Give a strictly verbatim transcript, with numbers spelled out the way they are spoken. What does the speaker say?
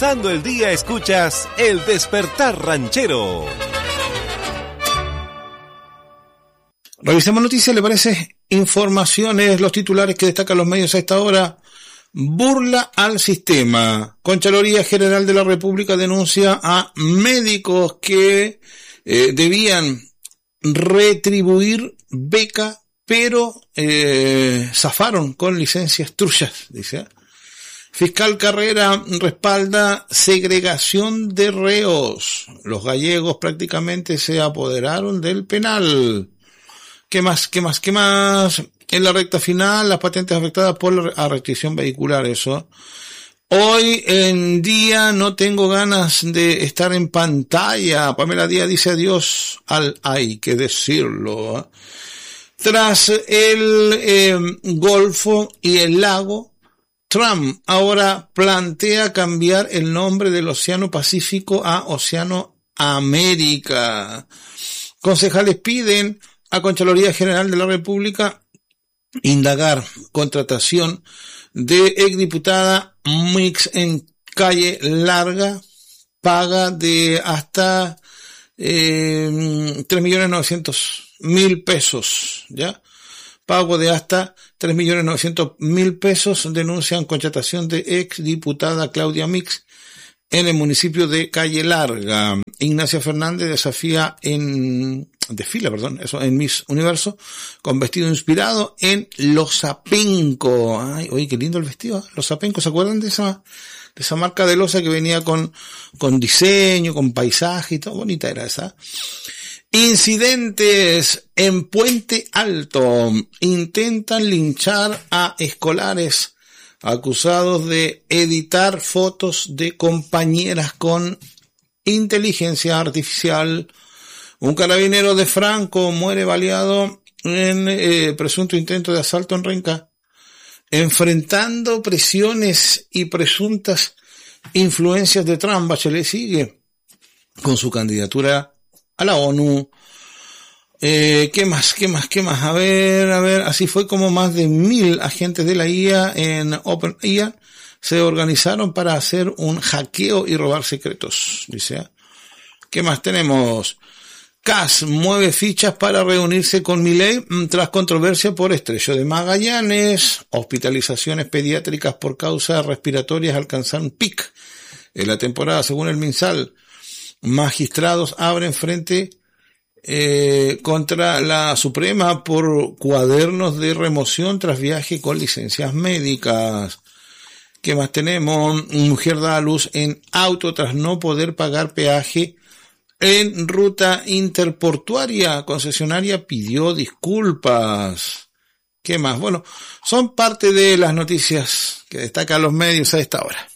Comenzando el día escuchas El Despertar Ranchero. Revisemos noticias, ¿le parece? Informaciones, los titulares que destacan los medios a esta hora. Burla al sistema. Contraloría General de la República denuncia a médicos que eh, debían retribuir beca, pero eh, zafaron con licencias truchas, dice. Fiscal Carrera respalda segregación de reos. Los gallegos prácticamente se apoderaron del penal. ¿Qué más? ¿Qué más? ¿Qué más? En la recta final, las patentes afectadas por la restricción vehicular, eso. Hoy en día no tengo ganas de estar en pantalla. Pamela Díaz dice adiós al hay que decirlo. Tras el eh, Golfo y el lago, Trump ahora plantea cambiar el nombre del Océano Pacífico a Océano América. Concejales piden a Contraloría General de la República indagar contratación de exdiputada Mix en Calle Larga, paga de hasta eh, tres millones novecientos mil pesos, ¿ya? Pago de hasta tres millones novecientos mil pesos, denuncian contratación de exdiputada Claudia Mix en el municipio de Calle Larga. Ignacia Fernández desafía en, desfila, perdón, eso, en Miss Universo, con vestido inspirado en Los Zapenco. Ay, oye, qué lindo el vestido, ¿eh? Los Zapenco, ¿se acuerdan de esa, de esa marca de loza que venía con, con diseño, con paisaje y todo? Bonita era esa. Incidentes en Puente Alto. Intentan linchar a escolares acusados de editar fotos de compañeras con inteligencia artificial. Un carabinero de Franco muere baleado en eh, presunto intento de asalto en Renca. Enfrentando presiones y presuntas influencias de Trump, Bachelet sigue con su candidatura a la ONU. Eh, ¿qué más? ¿Qué más? ¿Qué más? A ver, a ver, así fue como más de mil agentes de la I A en OpenAI se organizaron para hacer un hackeo y robar secretos, dice. ¿Qué más tenemos? C A S mueve fichas para reunirse con Milei tras controversia por Estrecho de Magallanes. Hospitalizaciones pediátricas por causas respiratorias alcanzaron pic en la temporada, según el MinSal. Magistrados abren frente eh, contra la Suprema por cuadernos de remoción tras viaje con licencias médicas. ¿Qué más tenemos? Mujer da a luz en auto tras no poder pagar peaje en ruta interportuaria. Concesionaria pidió disculpas. ¿Qué más? Bueno, son parte de las noticias que destacan los medios a esta hora.